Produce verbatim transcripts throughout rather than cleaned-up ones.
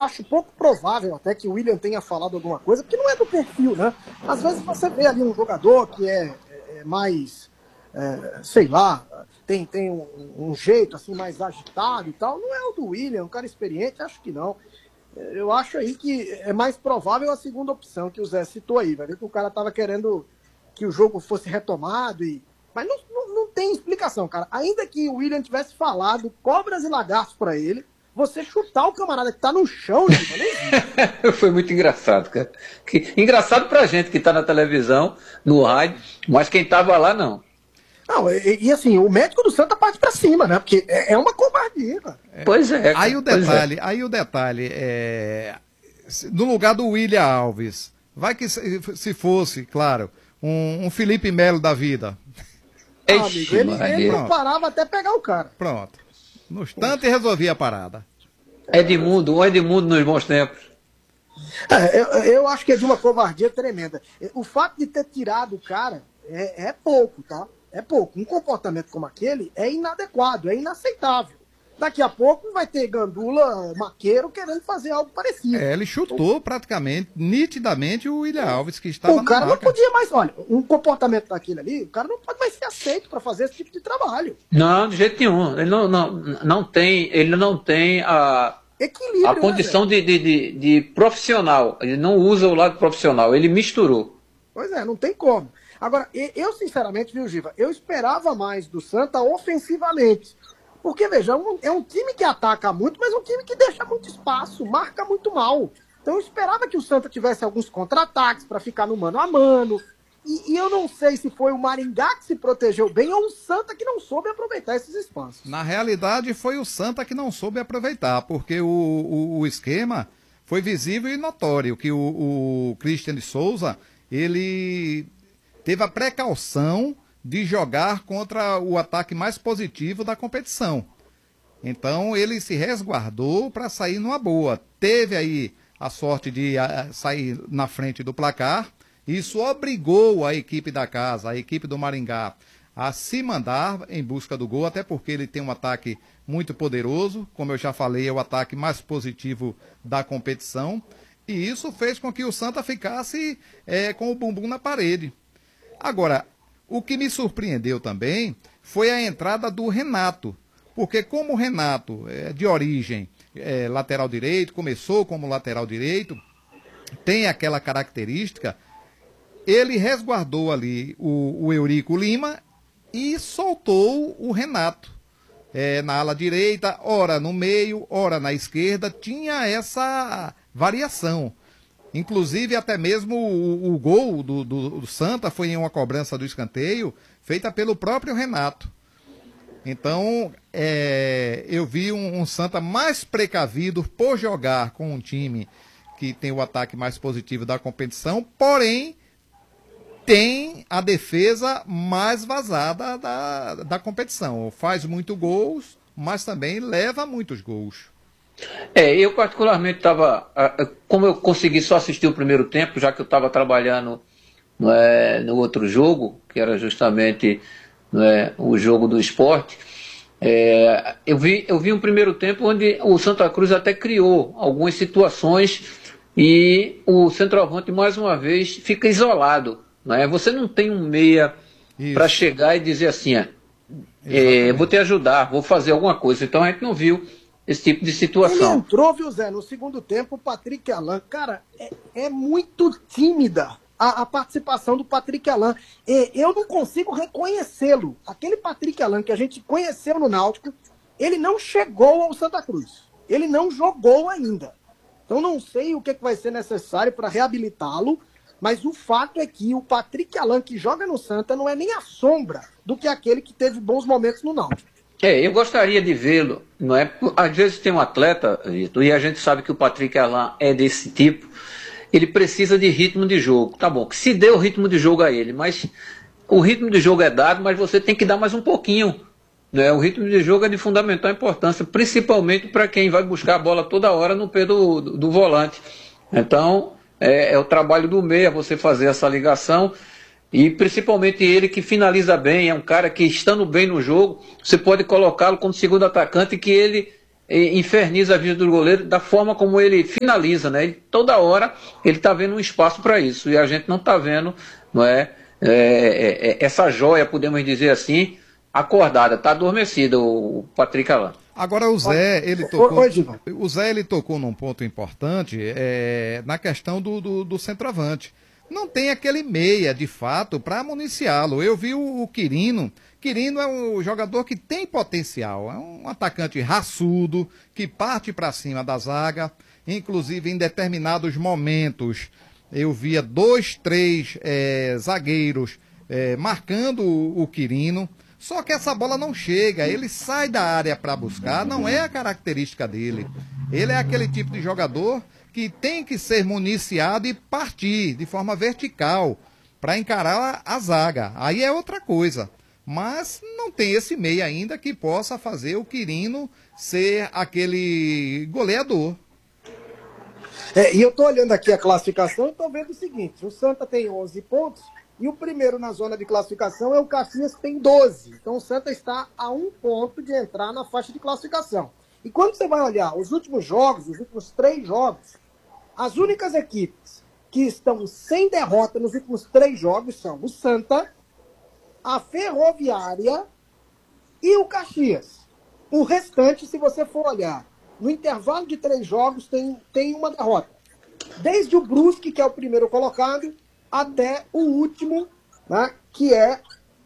acho pouco provável até que o William tenha falado alguma coisa, porque não é do perfil, né? Às vezes você vê ali um jogador que é, é mais, é, sei lá, tem, tem um, um jeito assim mais agitado e tal. Não é o do William, um cara experiente, acho que não. Eu acho aí que é mais provável a segunda opção que o Zé citou aí. Vai ver que o cara tava querendo que o jogo fosse retomado e... Mas não, não, não tem explicação, cara. Ainda que o William tivesse falado cobras e lagartos pra ele, você chutar o camarada que tá no chão, gente, foi muito engraçado, cara. Que, engraçado pra gente que tá na televisão, no rádio, mas quem tava lá, não. Não, e, e assim, o médico do Santa parte pra cima, né? Porque é, é uma covardia, cara. É, pois é. Cara, aí o detalhe, é. aí o detalhe é... No lugar do William Alves, vai que se, se fosse, claro, um, um Felipe Melo da vida... Ah, amigo, ele, ele não parava até pegar o cara. Pronto. No instante resolvia a parada. Edmundo, um Edmundo nos bons tempos. É, eu, eu acho que é de uma covardia tremenda. O fato de ter tirado o cara é, é pouco, tá? É pouco. Um comportamento como aquele é inadequado, é inaceitável. Daqui a pouco vai ter gandula, maqueiro querendo fazer algo parecido. É, ele chutou o... praticamente, nitidamente, o William Alves, que estava O cara não podia mais, olha, um comportamento daquele ali, o cara não pode mais ser aceito para fazer esse tipo de trabalho. Não, de jeito nenhum. Ele não, não, não tem, ele não tem a, Equilíbrio, a condição né, de, de, de, de profissional. Ele não usa o lado profissional, ele misturou. Pois é, não tem como. Agora, eu sinceramente, viu, Giva, eu esperava mais do Santa ofensivamente. Porque, veja, é um time que ataca muito, mas é um time que deixa muito espaço, marca muito mal. Então eu esperava que o Santa tivesse alguns contra-ataques para ficar no mano a mano. E, e eu não sei se foi o Maringá que se protegeu bem ou o Santa que não soube aproveitar esses espaços. Na realidade, foi o Santa que não soube aproveitar, porque o, o, o esquema foi visível e notório, que o, o Christian de Souza, ele teve a precaução de jogar contra o ataque mais positivo da competição. Então ele se resguardou para sair numa boa. Teve aí a sorte de a, sair na frente do placar. Isso obrigou a equipe da casa, a equipe do Maringá, a se mandar em busca do gol, até porque ele tem um ataque muito poderoso. Como eu já falei, é o ataque mais positivo da competição. E isso fez com que o Santa ficasse é, com o bumbum na parede. Agora, o que me surpreendeu também foi a entrada do Renato, porque como o Renato é de origem é, lateral direito, começou como lateral direito, tem aquela característica, ele resguardou ali o, o Eurico Lima e soltou o Renato é, na ala direita, ora no meio, ora na esquerda, tinha essa variação. Inclusive, até mesmo o, o gol do, do, do Santa foi em uma cobrança do escanteio, feita pelo próprio Renato. Então, é, eu vi um, um Santa mais precavido por jogar com um time que tem o ataque mais positivo da competição, porém, tem a defesa mais vazada da, da competição. Faz muitos gols, mas também leva muitos gols. É, eu particularmente estava, como eu consegui só assistir o primeiro tempo, já que eu estava trabalhando não é, no outro jogo, que era justamente não é, o jogo do esporte, é, eu, vi, eu vi um primeiro tempo onde o Santa Cruz até criou algumas situações e o centroavante mais uma vez fica isolado. Não é? Você não tem um meia para chegar e dizer assim, é, vou te ajudar, vou fazer alguma coisa. Então a gente não viu esse tipo de situação. Ele entrou, viu, Zé, no segundo tempo, o Patrick Alain. Cara, é, é muito tímida a, a participação do Patrick Alain. E eu não consigo reconhecê-lo. Aquele Patrick Alain que a gente conheceu no Náutico, ele não chegou ao Santa Cruz. Ele não jogou ainda. Então não sei o que, que vai ser necessário para reabilitá-lo, mas o fato é que o Patrick Alain que joga no Santa não é nem a sombra do que aquele que teve bons momentos no Náutico. É, eu gostaria de vê-lo, não é? Às vezes tem um atleta, Vitor, e a gente sabe que o Patrick Alain é desse tipo, ele precisa de ritmo de jogo. Tá bom, que se dê o ritmo de jogo a ele, mas o ritmo de jogo é dado, mas você tem que dar mais um pouquinho. Né? O ritmo de jogo é de fundamental importância, principalmente para quem vai buscar a bola toda hora no pé do, do, do volante. Então, é, é o trabalho do meia você fazer essa ligação. E principalmente ele que finaliza bem, é um cara que estando bem no jogo, você pode colocá-lo como segundo atacante que ele inferniza a vida do goleiro da forma como ele finaliza, né? Ele, toda hora ele está vendo um espaço para isso, e a gente não está vendo, não é, é, é, essa joia, podemos dizer assim, acordada, está adormecida o Patrick Alain. Agora o Zé, ele tocou, o Zé, ele tocou num ponto importante, é, na questão do, do, do centroavante. Não tem aquele meia, de fato, para municiá-lo. Eu vi o, o Quirino. Quirino é um jogador que tem potencial. É um atacante raçudo, que parte para cima da zaga. Inclusive, em determinados momentos, eu via dois, três é, zagueiros é, marcando o, o Quirino. Só que essa bola não chega. Ele sai da área para buscar. Não é a característica dele. Ele é aquele tipo de jogador que tem que ser municiado e partir de forma vertical para encarar a, a zaga. Aí é outra coisa. Mas não tem esse meio ainda que possa fazer o Quirino ser aquele goleador. É, e eu estou olhando aqui a classificação e estou vendo o seguinte: o Santa tem onze pontos e o primeiro na zona de classificação é o Caxias, que tem doze. Então o Santa está a um ponto de entrar na faixa de classificação. E quando você vai olhar os últimos jogos, os últimos três jogos, as únicas equipes que estão sem derrota nos últimos três jogos são o Santa, a Ferroviária e o Caxias. O restante, se você for olhar, no intervalo de três jogos tem, tem uma derrota. Desde o Brusque, que é o primeiro colocado, até o último, né, que é,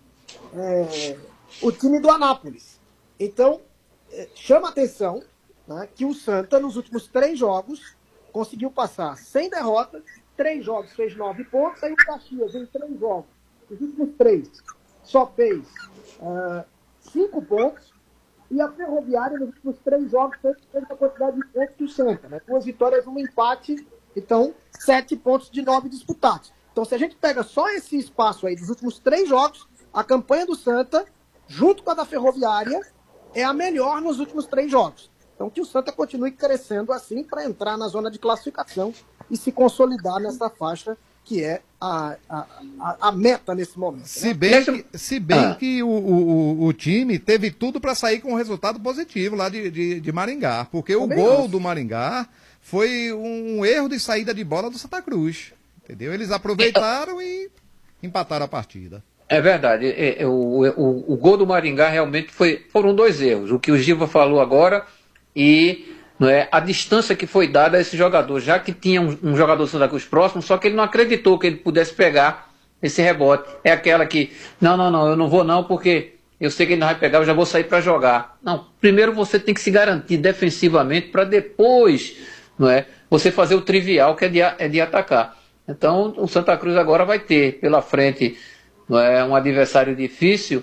é o time do Anápolis. Então, chama atenção, né, que o Santa, nos últimos três jogos, conseguiu passar sem derrota, três jogos fez nove pontos, aí o Caxias, em três jogos, os últimos três, só fez uh, cinco pontos, e a Ferroviária, nos últimos três jogos, fez a quantidade de pontos que o Santa, né, duas vitórias, um empate, então, sete pontos de nove disputados. Então, se a gente pega só esse espaço aí dos últimos três jogos, a campanha do Santa, junto com a da Ferroviária, é a melhor nos últimos três jogos. Então que o Santa continue crescendo assim para entrar na zona de classificação e se consolidar nessa faixa que é a, a, a, a meta nesse momento. Se né? bem, que, se bem ah. que o, o, o time teve tudo para sair com um resultado positivo lá de, de, de Maringá, porque Também o gol acho. do Maringá foi um erro de saída de bola do Santa Cruz. Entendeu? Eles aproveitaram e empataram a partida. É verdade, é, é, o, o, o gol do Maringá realmente foi, foram dois erros, o que o Giva falou agora e não é, a distância que foi dada a esse jogador, já que tinha um, um jogador do Santa Cruz próximo, só que ele não acreditou que ele pudesse pegar esse rebote. É aquela que, não, não, não, eu não vou não, porque eu sei que ele não vai pegar, eu já vou sair para jogar. Não, primeiro você tem que se garantir defensivamente para depois, não é, você fazer o trivial, que é de, é de atacar. Então o Santa Cruz agora vai ter pela frente, não é, um adversário difícil,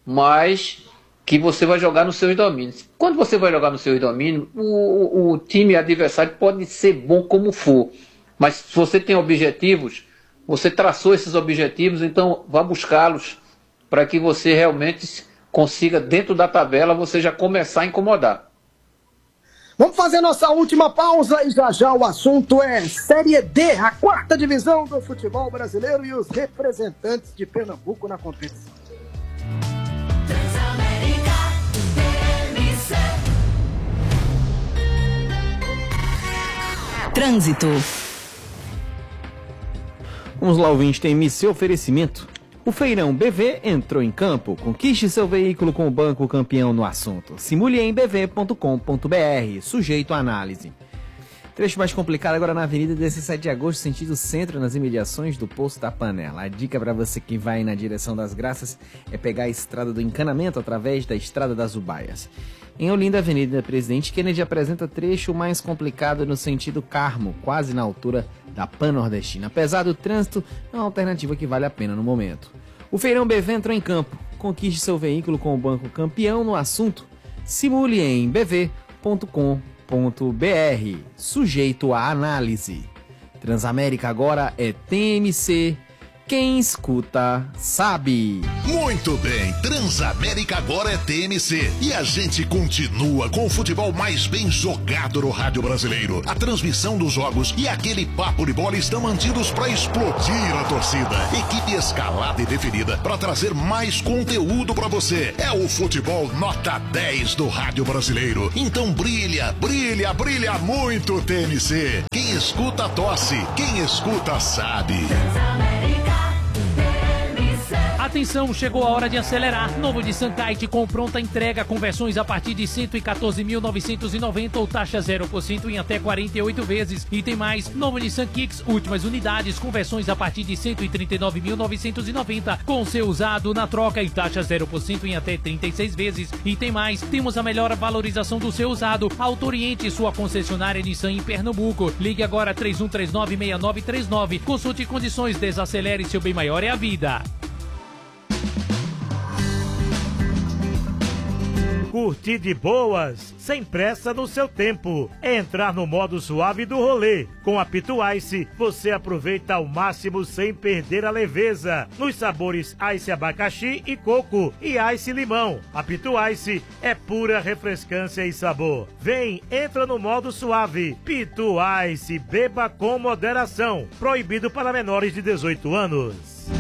mas que você vai jogar nos seus domínios. Quando você vai jogar nos seus domínios, o, o, o time adversário pode ser bom como for, mas se você tem objetivos, você traçou esses objetivos, então vá buscá-los para que você realmente consiga, dentro da tabela, você já começar a incomodar. Vamos fazer nossa última pausa e já já o assunto é Série D, a quarta divisão do futebol brasileiro e os representantes de Pernambuco na competição. Trânsito. Vamos lá, ouvinte, tem M C oferecimento. O Feirão B V entrou em campo. Conquiste seu veículo com o banco campeão no assunto. Simule em b v ponto com ponto b r. Sujeito à análise. Trecho mais complicado agora na Avenida dezessete de agosto, sentido centro, nas imediações do Poço da Panela. A dica para você que vai na direção das Graças é pegar a estrada do Encanamento através da Estrada das Ubaias. Em Olinda, Avenida Presidente Kennedy apresenta trecho mais complicado no sentido Carmo, quase na altura da Pan-Nordestina. Apesar do trânsito, é uma alternativa que vale a pena no momento. O Feirão B V entrou em campo. Conquiste seu veículo com o banco campeão no assunto. Simule em b v ponto com ponto b r. Sujeito à análise. Transamérica agora é T M C Quem escuta, sabe. Muito bem, Transamérica agora é T M C. E a gente continua com o futebol mais bem jogado no rádio brasileiro. A transmissão dos jogos e aquele papo de bola estão mantidos para explodir a torcida. Equipe escalada e definida para trazer mais conteúdo para você. É o futebol nota dez do rádio brasileiro. Então brilha, brilha, brilha muito, T M C. Quem escuta, tosse. Quem escuta, sabe. Atenção, chegou a hora de acelerar. Novo Nissan Kite com pronta entrega, com versões a partir de cento e quatorze mil novecentos e noventa ou taxa zero por cento em até quarenta e oito vezes. E tem mais, novo Nissan Kicks, últimas unidades, com versões a partir de cento e trinta e nove mil novecentos e noventa, com seu usado na troca e taxa zero por cento em até trinta e seis vezes. E tem mais, temos a melhor valorização do seu usado. Autoriente sua concessionária Nissan em Pernambuco. Ligue agora três um três nove, seis nove três nove. Consulte condições, desacelere, seu bem maior é a vida. Curtir de boas, sem pressa no seu tempo. É entrar no modo suave do rolê. Com a Pito Ice, você aproveita ao máximo sem perder a leveza. Nos sabores Ice abacaxi e coco e Ice limão. A Pito Ice é pura refrescância e sabor. Vem, entra no modo suave. Pito Ice, beba com moderação. Proibido para menores de dezoito anos.